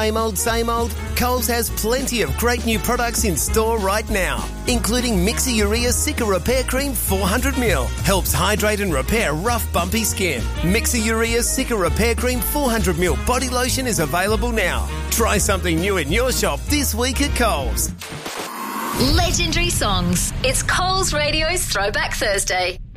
Same old? Coles has plenty of great new products in store right now, including Mixer Urea Cica Repair Cream 400ml. Helps hydrate and repair rough, bumpy skin. Mixer Urea Cica Repair Cream 400ml body lotion is available now. Try something new in your shop this week at Coles. Legendary songs. It's Coles Radio's Throwback Thursday.